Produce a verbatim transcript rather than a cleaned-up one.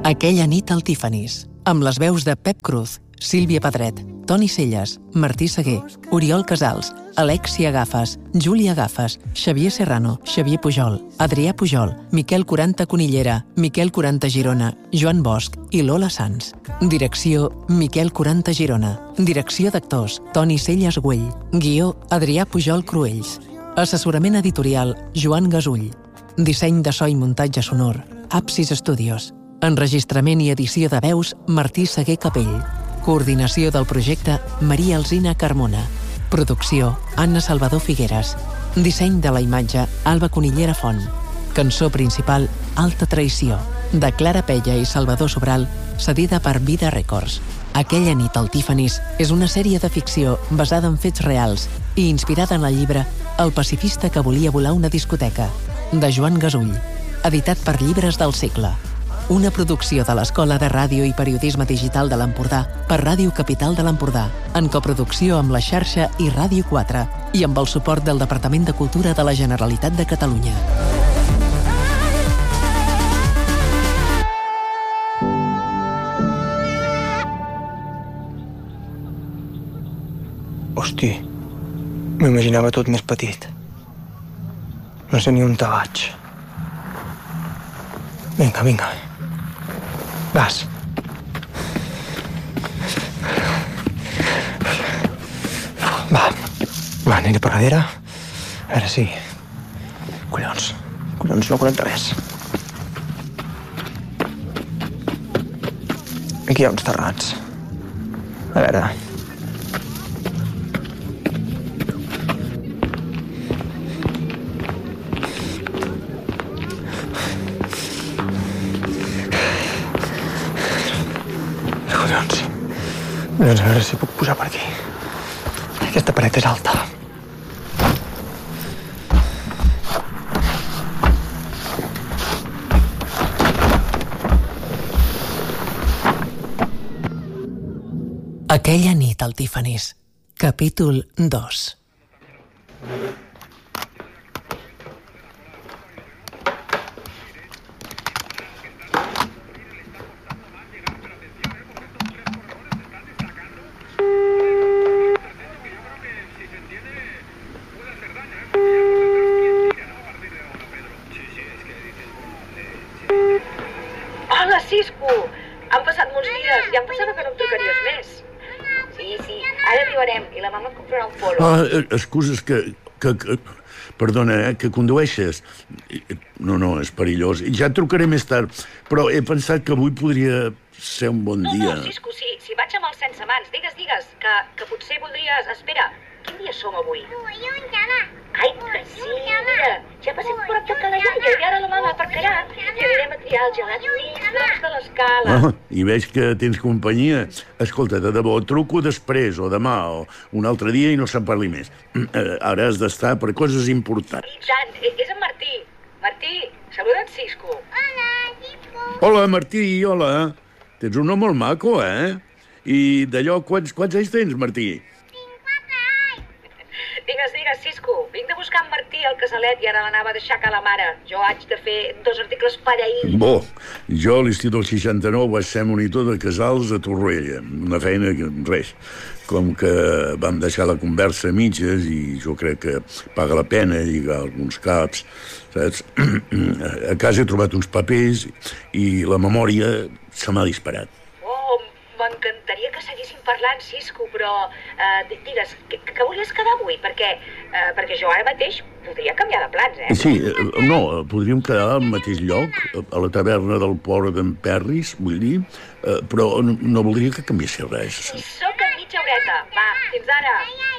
Aquella nit al Tiffany's, amb les veus de Pep Cruz, Sílvia Pedret, Toni Celles, Martí Seguer, Oriol Casals, Alexia Gafas, Júlia Gafas, Xavier Serrano, Xavier Pujol, Adrià Pujol, Miquel Quaranta Conillera, Miquel Quaranta Girona, Joan Bosch i Lola Sanz. Direcció, Miquel Quaranta Girona. Direcció d'actors, Toni Celles Güell. Guió, Adrià Pujol Cruells. Assessorament editorial, Joan Gasull. Disseny de so i muntatge sonor, Apsis Studios. Enregistrament i edició de veus, Martí Seguer Capell. Coordinació del projecte, Maria Alsina Carmona. Producció, Anna Salvador Figueres. Disseny de la imatge, Alba Conillera Font. Cançó principal, Alta Traïció, de Clara Pella i Salvador Sobral, cedida per Vida Records. Aquella nit al Tiffany's és una sèrie de ficció basada en fets reals i inspirada en el llibre El pacifista que volia volar una discoteca, de Joan Gasull, editat per Llibres del Segle. Una producció de l'Escola de Ràdio i Periodisme Digital de l'Empordà per Ràdio Capital de l'Empordà, en coproducció amb la xarxa i Ràdio quatre i amb el suport del Departament de Cultura de la Generalitat de Catalunya. Hosti, m'imaginava tot més petit. No sé ni on te vaig. Vinga, vinga. Vas. Va, va, aniré per darrere. Ara sí. Collons, collons, no conec res. Aquí hi ha uns terrats. A veure... Doncs a veure si puc posar per aquí. Aquesta paret és alta. Aquella nit al Tiffany's, capítol dos. Cisco, han passat molts dies, ja em pensava que no em trucaries més. Sí, sí, ara arribarem i la mama et comprarà un polo. Ah, excuses que... que, que perdona, eh, que condueixes. No, no, és perillós. Ja et trucaré més tard, però he pensat que avui podria ser un bon dia. No, no, Cisco, si, si vaig amb els sense mans, digues, digues, que, que potser voldries... Espera, quin dia som avui? Ai, que sí, mira, ja passem per prop de Cala Iaia i ara la mama aparcarà i anirem a triar el gelat mig blancs de l'escala. Ah, i veig que tens companyia. Escolta, de debò, truco després o demà o un altre dia i no se'n parli més. Ara has d'estar per coses importants. I tant, és en Martí. Martí, saluda't Cisco. Hola, Cisco. Hola, Martí, hola. Tens un nom molt maco, eh? I d'allò, quants, quants anys tens, Martí? Digues, digues, Cisco, vinc de buscar en Martí al casalet i ara l'anava a deixar a la mare. Jo haig de fer dos articles per ahir. Bo, jo a l'estiu del seixanta-nou vaig ser monitor de casals a Torroella. Una feina que, res, com que vam deixar la conversa a mitges i jo crec que paga la pena lligar alguns caps, saps? A casa he trobat uns papers i la memòria se m'ha disparat. Oh, m'encantaria que seguissin parlant, Cisco, però eh, digues, que, que volies quedar avui? Perquè, eh, perquè jo ara mateix podria canviar de plans, eh? Sí, no, podríem quedar al mateix lloc, a la taverna del port d'en Perris, vull dir, però no, no voldria que canviessi res. Soc en mitja horeta. Va, fins ara.